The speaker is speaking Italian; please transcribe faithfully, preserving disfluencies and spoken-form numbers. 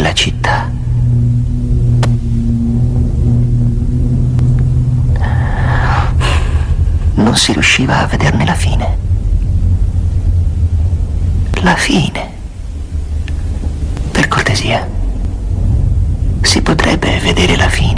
quella città. Non si riusciva a vederne la fine. La fine. Per cortesia, si potrebbe vedere la fine.